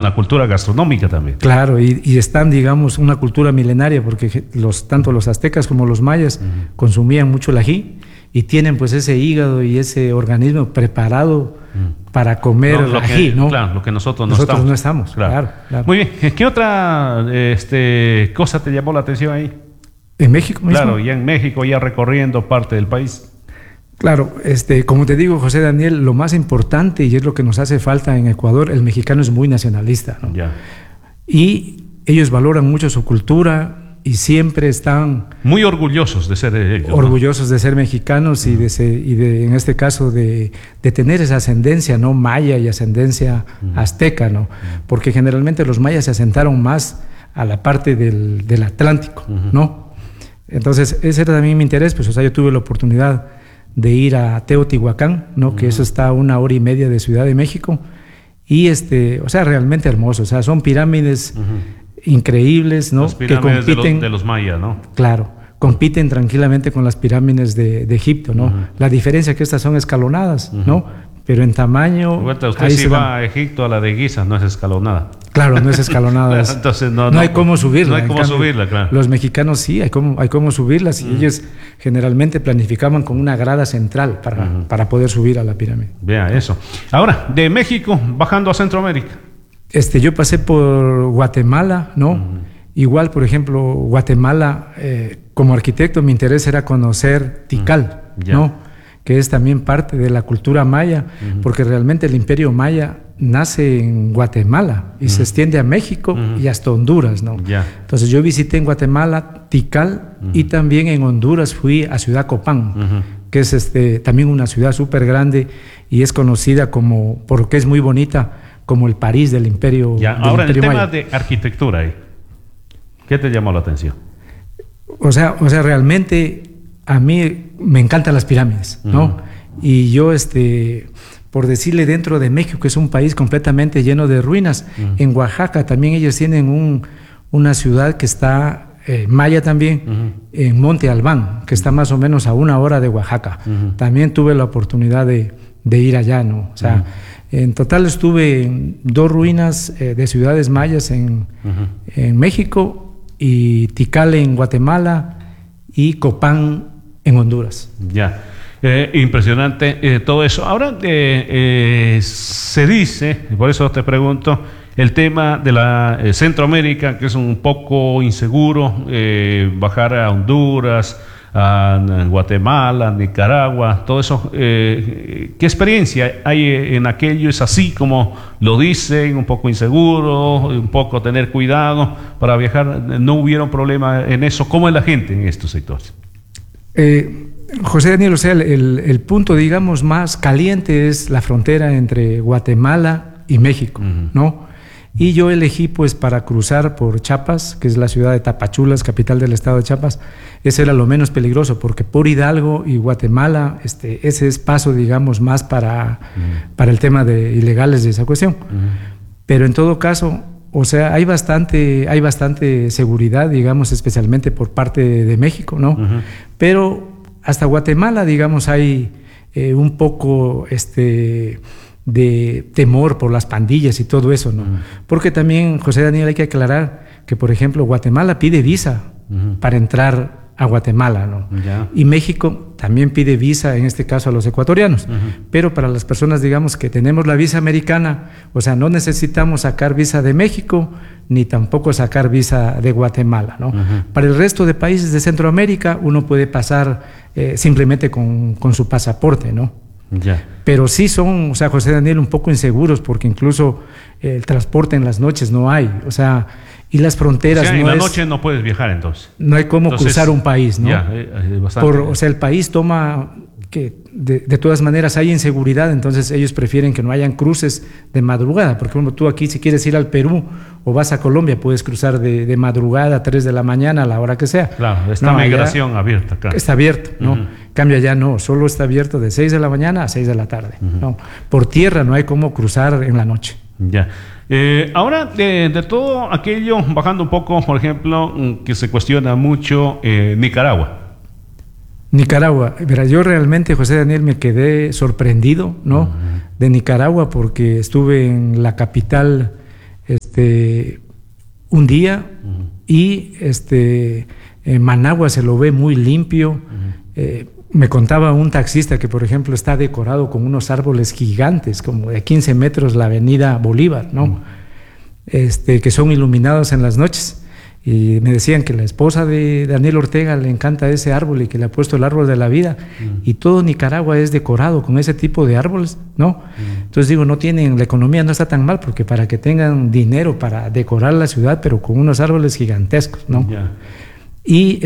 la cultura gastronómica también. Claro, y están, digamos, una cultura milenaria, porque tanto los aztecas como los mayas consumían mucho el ají, y tienen pues ese hígado y ese organismo preparado para comer ají, ¿no? Claro, lo que nosotros no estamos. Claro. Muy bien, ¿qué otra cosa te llamó la atención ahí? ¿En México mismo? Claro, ya en México, ya recorriendo parte del país. Claro, como te digo, José Daniel, lo más importante, y es lo que nos hace falta en Ecuador, el mexicano es muy nacionalista, ¿no? Ya. Y ellos valoran mucho su cultura y siempre están muy orgullosos de ser ellos, orgullosos, ¿no?, de ser mexicanos y en este caso de tener esa ascendencia, ¿no?, maya y ascendencia azteca, ¿no? Porque generalmente los mayas se asentaron más a la parte del Atlántico, ¿no? Entonces ese era también mi interés, pues, o sea, yo tuve la oportunidad de ir a Teotihuacán, ¿no? Que eso está a 1 hora y media de Ciudad de México, y o sea, realmente hermoso, o sea, son pirámides increíbles, ¿no? Las pirámides que compiten de los mayas, ¿no? Claro, compiten tranquilamente con las pirámides de Egipto, ¿no? La diferencia es que estas son escalonadas, ¿no? Pero en tamaño... Usted si va a Egipto, a la de Giza, no es escalonada. Claro, no es escalonada. Entonces no hay cómo subirla. No hay cómo subirla, claro. Los mexicanos sí, hay cómo subirlas, y ellos generalmente planificaban con una grada central para poder subir a la pirámide. Vea eso. Ahora, de México, bajando a Centroamérica. Yo pasé por Guatemala, ¿no? Igual, por ejemplo, Guatemala, como arquitecto, mi interés era conocer Tikal, ¿no? Que es también parte de la cultura maya, porque realmente el imperio maya nace en Guatemala y se extiende a México y hasta Honduras, ¿no? Entonces yo visité en Guatemala Tikal, y también en Honduras fui a Ciudad Copán, que es también una ciudad súper grande y es conocida porque es muy bonita, como el París del imperio maya. Ahora, el tema de arquitectura ahí, ¿qué te llamó la atención? O sea, realmente a mí me encantan las pirámides, ¿no? Y yo, por decirle, dentro de México, que es un país completamente lleno de ruinas, en Oaxaca también ellos tienen una ciudad que está, maya también, en Monte Albán, que está más o menos a 1 hora de Oaxaca. También tuve la oportunidad de ir allá, ¿no? O sea, en total estuve en 2 ruinas de ciudades mayas en México, y Tikal en Guatemala y Copán en Honduras. Ya, impresionante todo eso. Ahora se dice, por eso te pregunto, el tema de la Centroamérica, que es un poco inseguro, bajar a Honduras, a Guatemala, Nicaragua, todo eso. ¿Qué experiencia hay en aquello? ¿Es así como lo dicen, un poco inseguro, un poco tener cuidado para viajar? ¿No hubieron problema en eso? ¿Cómo es la gente en estos sectores? José Daniel, o sea, el punto, digamos, más caliente es la frontera entre Guatemala y México, ¿no? Y yo elegí, pues, para cruzar por Chiapas, que es la ciudad de Tapachulas, capital del estado de Chiapas. Ese era lo menos peligroso, porque por Hidalgo y Guatemala, ese es paso, digamos, más para el tema de ilegales de esa cuestión. Pero en todo caso, o sea, hay bastante seguridad, digamos, especialmente por parte de México, ¿no? Pero hasta Guatemala, digamos, hay un poco de temor por las pandillas y todo eso, ¿no? Porque también, José Daniel, hay que aclarar que, por ejemplo, Guatemala pide visa para entrar a Guatemala, ¿no? Y México también pide visa, en este caso a los ecuatorianos, pero para las personas, digamos, que tenemos la visa americana, o sea, no necesitamos sacar visa de México ni tampoco sacar visa de Guatemala, ¿no? Para el resto de países de Centroamérica uno puede pasar simplemente con su pasaporte, ¿no? Pero sí son, o sea, José Daniel, un poco inseguros, porque incluso el transporte en las noches no hay, o sea, y las fronteras, o sea, en la noche no puedes viajar, entonces no hay cómo cruzar un país, ¿no? Bastante. O sea, el país toma que de todas maneras hay inseguridad, entonces ellos prefieren que no hayan cruces de madrugada, porque tú aquí, si quieres ir al Perú o vas a Colombia, puedes cruzar de madrugada a 3 de la mañana, a la hora que sea. Claro, está migración abierta, claro. Está abierto, ¿no? Cambia allá no, solo está abierto de 6 de la mañana a 6 de la tarde, ¿no? Por tierra no hay cómo cruzar en la noche. Ya. Ahora, de todo aquello, bajando un poco, por ejemplo, que se cuestiona mucho, Nicaragua. Verá, yo realmente, José Daniel, me quedé sorprendido, ¿no? De Nicaragua, porque estuve en la capital, un día, y en Managua se lo ve muy limpio. Me contaba un taxista que, por ejemplo, está decorado con unos árboles gigantes, como de 15 metros la avenida Bolívar, ¿no? Que son iluminados en las noches. Y me decían que la esposa de Daniel Ortega le encanta ese árbol y que le ha puesto el árbol de la vida. Y todo Nicaragua es decorado con ese tipo de árboles, ¿no? Entonces digo, la economía no está tan mal, porque para que tengan dinero para decorar la ciudad, pero con unos árboles gigantescos, ¿no? Y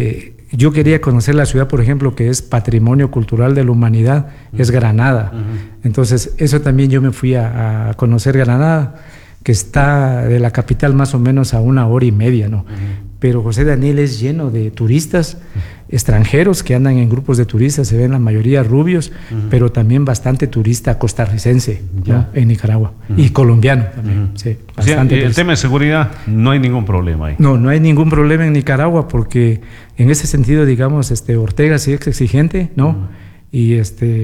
yo quería conocer la ciudad, por ejemplo, que es Patrimonio Cultural de la Humanidad, es Granada. Entonces, eso también yo me fui a conocer Granada, que está de la capital más o menos a 1 hora y media, ¿no? Pero José Daniel es lleno de turistas extranjeros que andan en grupos de turistas, se ven la mayoría rubios, pero también bastante turista costarricense, ¿no? En Nicaragua, y colombiano también. Sí, bastante. O sea, el tema de seguridad, no hay ningún problema ahí. No hay ningún problema en Nicaragua, porque en ese sentido, digamos, Ortega sí es exigente, ¿no? Y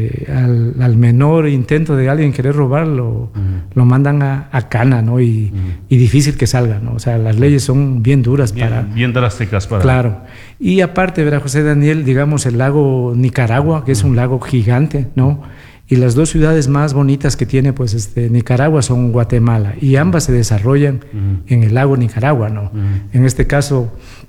al menor intento de alguien querer robarlo, lo mandan a cana, ¿no? Y difícil que salga, ¿no? O sea, las leyes son bien duras, bien drásticas para... Claro. Y aparte, verá, José Daniel, digamos, el lago Nicaragua, que es un lago gigante, ¿no? Y las dos ciudades más bonitas que tiene, pues, Nicaragua son Guatemala, y ambas se desarrollan en el lago Nicaragua, ¿no? En este caso,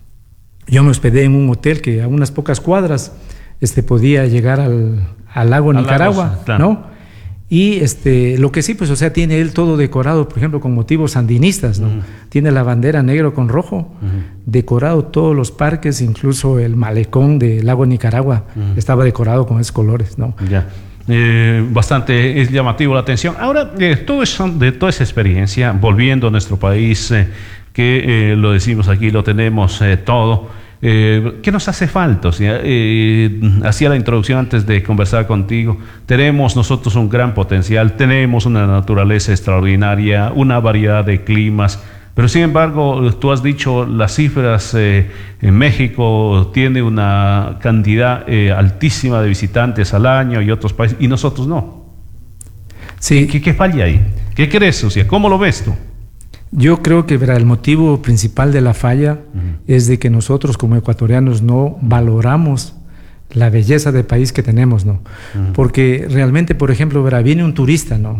yo me hospedé en un hotel que a unas pocas cuadras podía llegar al lago Nicaragua, claro, ¿no? Y lo que sí, pues, o sea, tiene él todo decorado, por ejemplo, con motivos sandinistas, ¿no? Tiene la bandera negro con rojo, decorado todos los parques, incluso el malecón del lago Nicaragua estaba decorado con esos colores, ¿no? Ya. Bastante es llamativo la atención. Ahora, todo eso, de toda esa experiencia, volviendo a nuestro país, que lo decimos aquí, lo tenemos todo. ¿Qué nos hace falta? O sea, hacía la introducción antes de conversar contigo. Tenemos nosotros un gran potencial, tenemos una naturaleza extraordinaria, una variedad de climas, pero sin embargo, tú has dicho las cifras, en México tiene una cantidad altísima de visitantes al año y otros países, y nosotros no. Sí. ¿Qué falla ahí? ¿Qué crees? O sea, ¿cómo lo ves tú? Yo creo que, verá, el motivo principal de la falla es de que nosotros como ecuatorianos no valoramos la belleza del país que tenemos, ¿no? Porque realmente, por ejemplo, verá, viene un turista, ¿no?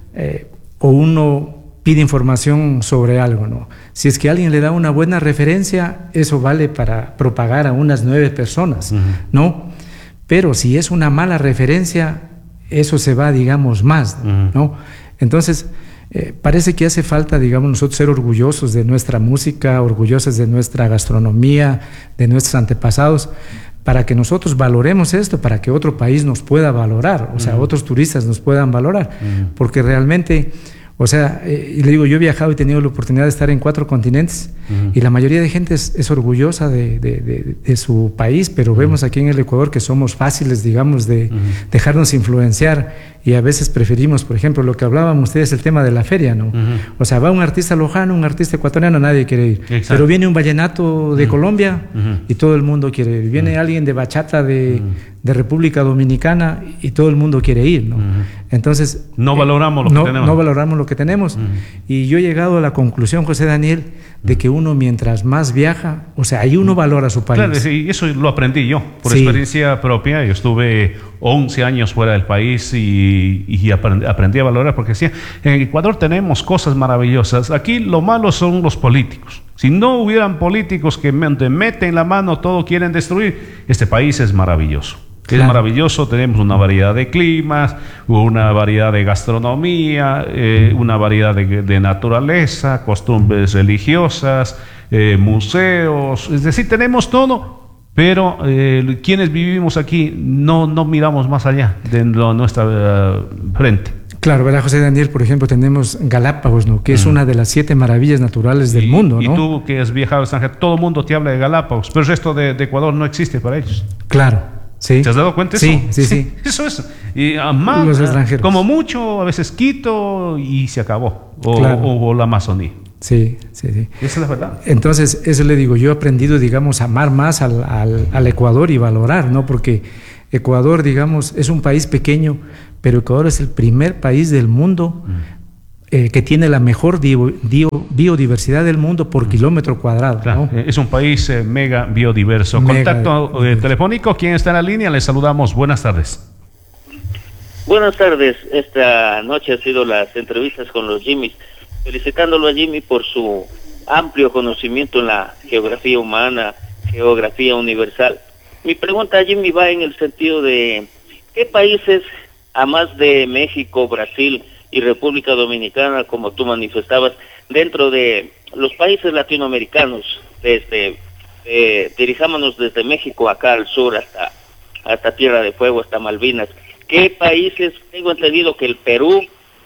O uno pide información sobre algo, ¿no? Si es que alguien le da una buena referencia, eso vale para propagar a unas 9 personas, ¿no? Pero si es una mala referencia, eso se va, digamos, más, ¿no? Entonces, parece que hace falta, digamos, nosotros ser orgullosos de nuestra música, orgullosos de nuestra gastronomía, de nuestros antepasados, para que nosotros valoremos esto, para que otro país nos pueda valorar, o sea, otros turistas nos puedan valorar, porque realmente, o sea, y le digo, yo he viajado y he tenido la oportunidad de estar en 4 continentes, y la mayoría de gente es orgullosa de su país, pero vemos aquí en el Ecuador que somos fáciles, digamos, de dejarnos influenciar, y a veces preferimos, por ejemplo, lo que hablaban ustedes, el tema de la feria, ¿no? O sea, va un artista lojano, un artista ecuatoriano, nadie quiere ir. Exacto. Pero viene un vallenato de Colombia y todo el mundo quiere ir. Viene alguien de bachata de República Dominicana y todo el mundo quiere ir, ¿no? Entonces... No valoramos lo que tenemos. No valoramos lo que tenemos. Y yo he llegado a la conclusión, José Daniel, de que uno mientras más viaja, o sea, ahí uno valora su país. Claro, sí, eso lo aprendí yo, por experiencia propia. Yo estuve 11 años fuera del país y aprendí a valorar, porque decía, en Ecuador tenemos cosas maravillosas. Aquí lo malo son los políticos. Si no hubieran políticos que meten la mano, todo quieren destruir, este país es maravilloso. Claro. Es maravilloso, tenemos una variedad de climas, una variedad de gastronomía, una variedad de naturaleza, costumbres religiosas, museos, es decir, tenemos todo, pero quienes vivimos aquí no miramos más allá de nuestra frente. Claro, ¿verdad, José Daniel? Por ejemplo, tenemos Galápagos, ¿no? Que es una de las 7 maravillas naturales del mundo, ¿no? Y tú que has viajado al extranjero, todo el mundo te habla de Galápagos, pero el resto de Ecuador no existe para ellos. Claro. Sí. ¿Te has dado cuenta de eso? Sí. Eso es. Y más, los extranjeros. Como mucho, a veces Quito y se acabó. Claro. O la Amazonía. Sí. Esa es la verdad. Entonces, eso le digo, yo he aprendido, digamos, a amar más al Ecuador y valorar, ¿no? Porque Ecuador, digamos, es un país pequeño, pero Ecuador es el primer país del mundo que tiene la mejor biodiversidad del mundo por kilómetro cuadrado. Claro, ¿no? Es un país mega biodiverso. Contacto telefónico, ¿quién está en la línea? Les saludamos. Buenas tardes. Buenas tardes. Esta noche ha sido las entrevistas con los Jimmys, felicitándolo a Jimmy por su amplio conocimiento en la geografía humana, geografía universal. Mi pregunta a Jimmy va en el sentido de ¿qué países, a más de México, Brasil y República Dominicana, como tú manifestabas, dentro de los países latinoamericanos, dirijámonos desde México acá al sur hasta Tierra de Fuego, hasta Malvinas, qué países? Tengo entendido que el Perú,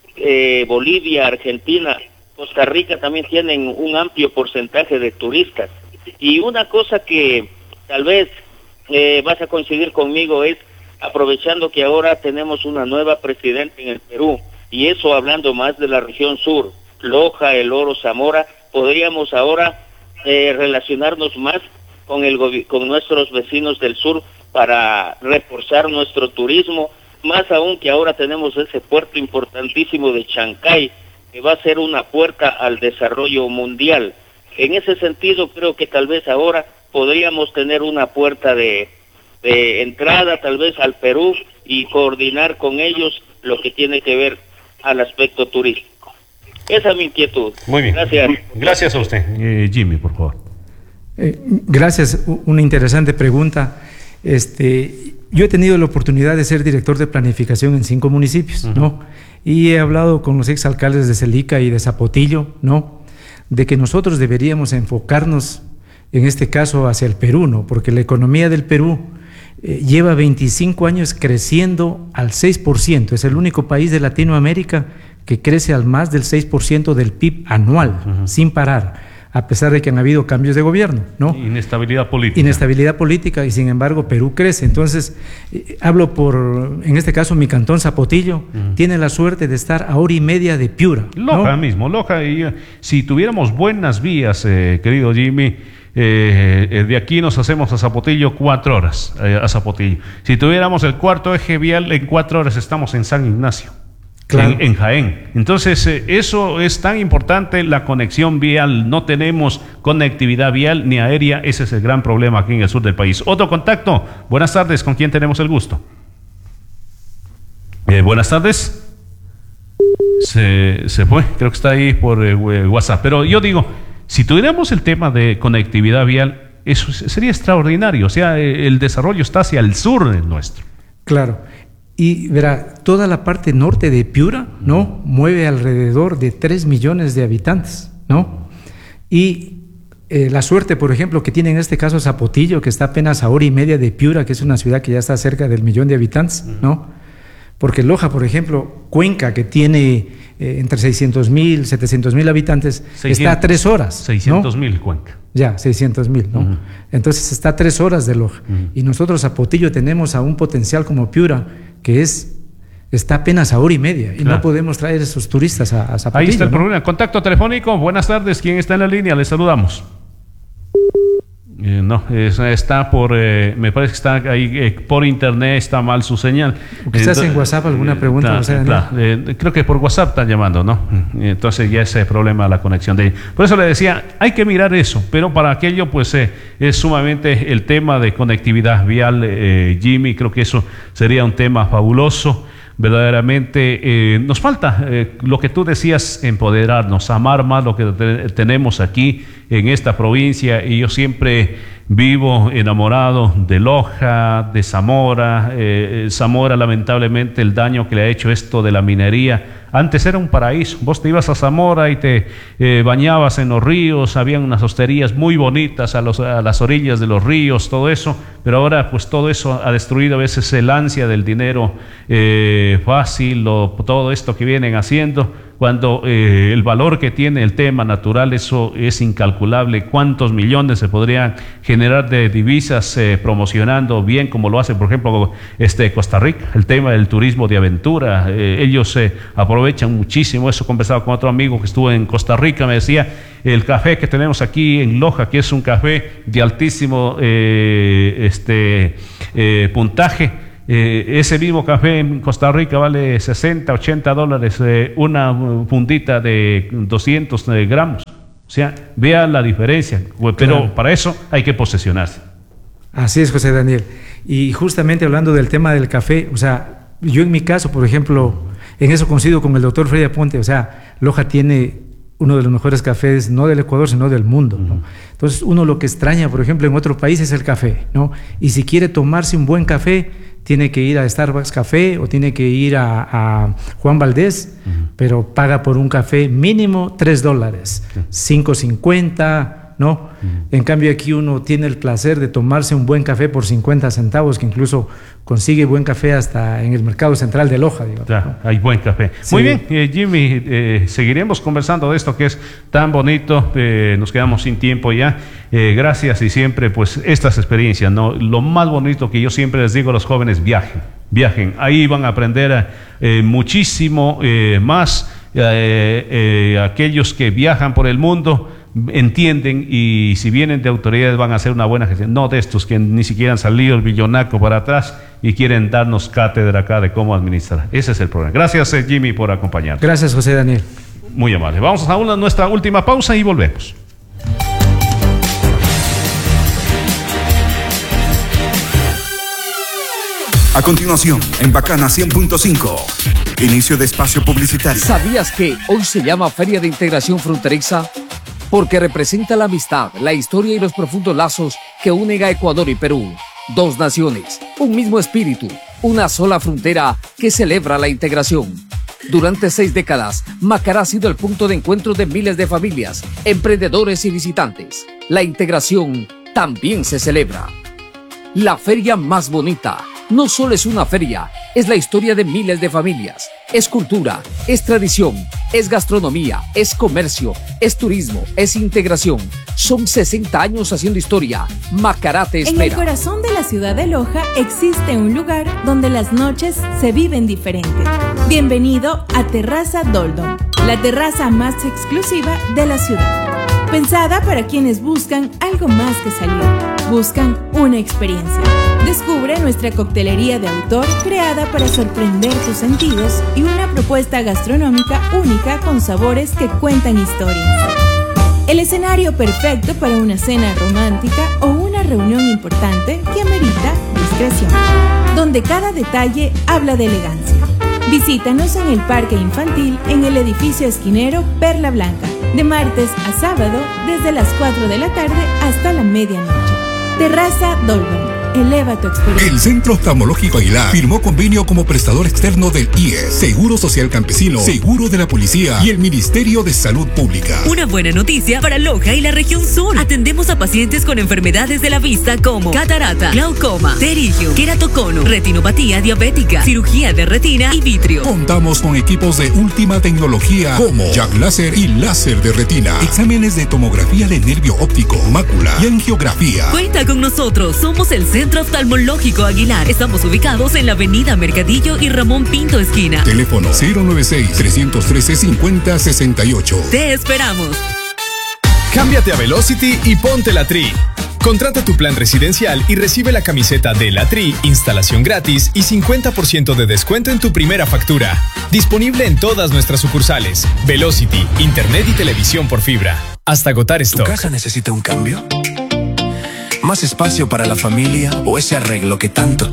Bolivia, Argentina, Costa Rica también tienen un amplio porcentaje de turistas. Y una cosa que tal vez vas a coincidir conmigo es, aprovechando que ahora tenemos una nueva presidenta en el Perú, y eso hablando más de la región sur, Loja, El Oro, Zamora, podríamos ahora relacionarnos más con nuestros vecinos del sur para reforzar nuestro turismo, más aún que ahora tenemos ese puerto importantísimo de Chancay, que va a ser una puerta al desarrollo mundial. En ese sentido, creo que tal vez ahora podríamos tener una puerta de entrada tal vez al Perú y coordinar con ellos lo que tiene que ver al aspecto turístico. Esa es mi inquietud. Muy bien. Gracias. Gracias a usted. Jimmy, por favor. Gracias. Una interesante pregunta. Yo he tenido la oportunidad de ser director de planificación en 5 municipios, ¿no? Y he hablado con los exalcaldes de Celica y de Zapotillo, ¿no? De que nosotros deberíamos enfocarnos, en este caso, hacia el Perú, ¿no? Porque la economía del Perú lleva 25 años creciendo al 6%. Es el único país de Latinoamérica que crece al más del 6% del PIB anual, sin parar, a pesar de que han habido cambios de gobierno, ¿no? Inestabilidad política. Inestabilidad política, y sin embargo Perú crece. Entonces, hablo en este caso, mi cantón Zapotillo tiene la suerte de estar a hora y media de Piura, ¿no? Loja mismo, Loja. Y si tuviéramos buenas vías, querido Jimmy, de aquí nos hacemos a Zapotillo 4 horas, a Zapotillo. Si tuviéramos el cuarto eje vial, en 4 horas estamos en San Ignacio. Claro. En Jaén. Entonces, eso es tan importante, la conexión vial. No tenemos conectividad vial ni aérea. Ese es el gran problema aquí en el sur del país. Otro contacto. Buenas tardes. ¿Con quién tenemos el gusto? Buenas tardes. Se fue. Creo que está ahí por WhatsApp. Pero yo digo, si tuviéramos el tema de conectividad vial, eso sería extraordinario. O sea, el desarrollo está hacia el sur del nuestro. Claro. Y verá, toda la parte norte de Piura, ¿no? Mueve alrededor de 3 millones de habitantes, ¿no? Y la suerte, por ejemplo, que tiene en este caso Zapotillo, que está apenas a hora y media de Piura, que es una ciudad que ya está cerca del 1 millón de habitantes, ¿no? Porque Loja, por ejemplo, Cuenca, que tiene entre 600,000, 700,000 habitantes, 600, está a 3 horas. 600,000 Cuenca. Ya, 600,000, ¿no? Entonces está a 3 horas de Loja. Y nosotros, Zapotillo, tenemos a un potencial como Piura, que está apenas a hora y media, y no podemos traer esos turistas a Zapotillo. Ahí está el problema. Contacto telefónico. Buenas tardes. ¿Quién está en la línea? Les saludamos. No, está me parece que está ahí por internet, está mal su señal. ¿Quizás en WhatsApp alguna pregunta? Creo que por WhatsApp están llamando, ¿no? Entonces ya ese problema la conexión de... Por eso le decía, hay que mirar eso, pero para aquello pues es sumamente el tema de conectividad vial, Jimmy, creo que eso sería un tema fabuloso. Verdaderamente nos falta lo que tú decías, empoderarnos, amar más lo que tenemos aquí en esta provincia, y yo siempre vivo enamorado de Loja, de Zamora. Zamora, lamentablemente, el daño que le ha hecho esto de la minería. Antes era un paraíso. Vos te ibas a Zamora y te bañabas en los ríos, habían unas hosterías muy bonitas a las orillas de los ríos, todo eso, pero ahora pues todo eso ha destruido a veces el ansia del dinero fácil, todo esto que vienen haciendo, cuando el valor que tiene el tema natural, eso es incalculable. Cuántos millones se podrían generar de divisas promocionando bien como lo hace, por ejemplo, Costa Rica, el tema del turismo de aventura. Ellos aprovechan muchísimo eso. Conversaba con otro amigo que estuvo en Costa Rica, me decía, el café que tenemos aquí en Loja, que es un café de altísimo puntaje, ese mismo café en Costa Rica vale 60, 80 dólares, una fundita de 200 gramos. O sea, vea la diferencia, pero claro, para eso hay que posesionarse. Así es, José Daniel. Y justamente hablando del tema del café, o sea, yo en mi caso, por ejemplo, en eso coincido con el doctor Freddy Aponte, o sea, Loja tiene uno de los mejores cafés, no del Ecuador, sino del mundo, ¿no? Entonces, uno lo que extraña, por ejemplo, en otro país es el café, ¿no? Y si quiere tomarse un buen café, tiene que ir a Starbucks Café o tiene que ir a Juan Valdés, pero paga por un café mínimo $3, $5.50, ¿no? En cambio aquí uno tiene el placer de tomarse un buen café por 50 centavos, que incluso consigue buen café hasta en el mercado central de Loja, digamos, ¿no? Hay buen café. Sí. Muy bien, Jimmy, seguiremos conversando de esto que es tan bonito, nos quedamos sin tiempo ya. Gracias, y siempre pues estas experiencias, ¿no? Lo más bonito que yo siempre les digo a los jóvenes: viajen, ahí van a aprender muchísimo más. Aquellos que viajan por el mundo entienden, y si vienen de autoridades van a hacer una buena gestión, no de estos que ni siquiera han salido el billonaco para atrás y quieren darnos cátedra acá de cómo administrar. Ese es el problema. Gracias, Jimmy, por acompañarnos. Gracias, José Daniel. Muy amable. Vamos a nuestra última pausa y volvemos. A continuación, en Bacana 100.5, inicio de espacio publicitario. ¿Sabías que hoy se llama Feria de Integración Fronteriza? Porque representa la amistad, la historia y los profundos lazos que unen a Ecuador y Perú. Dos naciones, un mismo espíritu, una sola frontera que celebra la integración. Durante 6 décadas, Macará ha sido el punto de encuentro de miles de familias, emprendedores y visitantes. La integración también se celebra. La feria más bonita no solo es una feria, es la historia de miles de familias. Es cultura, es tradición, es gastronomía, es comercio, es turismo, es integración. Son 60 años haciendo historia. Macará te espera. En el corazón de la ciudad de Loja existe un lugar donde las noches se viven diferente. Bienvenido a Terraza Doldom, la terraza más exclusiva de la ciudad. Pensada para quienes buscan algo más que salir, buscan una experiencia. Descubre nuestra coctelería de autor creada para sorprender tus sentidos y una propuesta gastronómica única con sabores que cuentan historias. El escenario perfecto para una cena romántica o una reunión importante que amerita discreción, donde cada detalle habla de elegancia. Visítanos en el Parque Infantil en el edificio esquinero Perla Blanca, de martes a sábado desde las 4 de la tarde hasta la medianoche. Terraza Dolben. Eleva tu experiencia. El Centro Oftalmológico Aguilar firmó convenio como prestador externo del IES, Seguro Social Campesino, Seguro de la Policía y el Ministerio de Salud Pública. Una buena noticia para Loja y la región sur. Atendemos a pacientes con enfermedades de la vista como catarata, glaucoma, pterigio, queratocono, retinopatía diabética, cirugía de retina y vitrio. Contamos con equipos de última tecnología como Jack Láser y láser de retina, exámenes de tomografía de nervio óptico, mácula y angiografía. Cuenta con nosotros, somos el Centro Oftalmológico Aguilar. Estamos ubicados en la avenida Mercadillo y Ramón Pinto esquina. Teléfono 096-313-5068. Te esperamos. Cámbiate a Velocity y ponte la Tri. Contrata tu plan residencial y recibe la camiseta de la Tri, instalación gratis y 50% de descuento en tu primera factura. Disponible en todas nuestras sucursales. Velocity, internet y televisión por fibra. Hasta agotar stock. ¿Tu casa necesita un cambio? ¿Más espacio para la familia o ese arreglo que tanto quieres?